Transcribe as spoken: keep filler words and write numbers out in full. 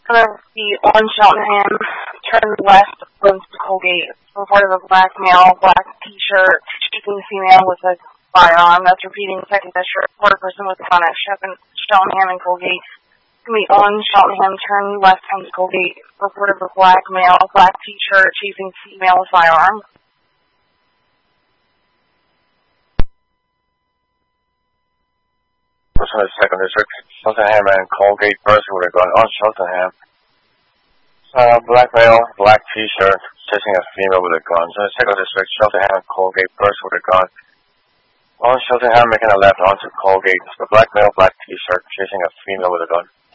Gonna be on Cheltenham, turn left onto Colgate. Reported of a black male, black t-shirt, shooting female with a firearm. That's repeating second district. Reported person with a gun at Cheltenham and Colgate. Gonna be on Cheltenham, turn left onto Colgate. Reported of a black male, black t-shirt, chasing female with firearm. Person in second district, Cheltenham and Colgate, person with a gun on Cheltenham. Uh, black male, black t-shirt, chasing a female with a gun. So in the second district, Cheltenham and Colgate, person with a gun. On Cheltenham, making a left onto Colgate. The black male, black t-shirt, chasing a female with a gun.